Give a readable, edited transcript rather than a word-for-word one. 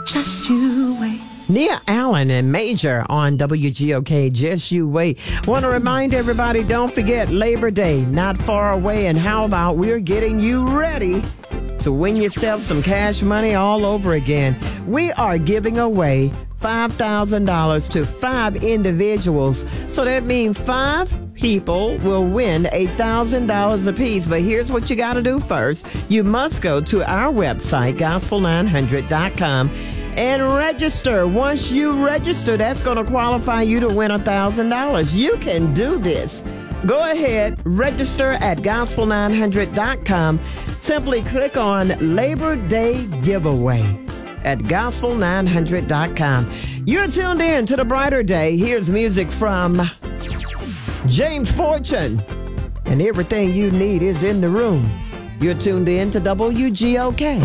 Just you wait. Nia Allen and Major on WGOK. Just you wait. Want to remind everybody, don't forget Labor Day, not far away. And how about we're getting you ready to win yourself some cash money all over again. We are giving away $5,000 to 5 individuals. So that means 5 people will win $1,000 apiece. But here's what you got to do first. You must go to our website, gospel900.com, and register. Once you register, that's going to qualify you to win $1,000. You can do this. Go ahead, register at gospel900.com. Simply click on Labor Day Giveaway at gospel900.com. You're tuned in to The Brighter Day. Here's music from James Fortune. And everything you need is in the room. You're tuned in to WGOK.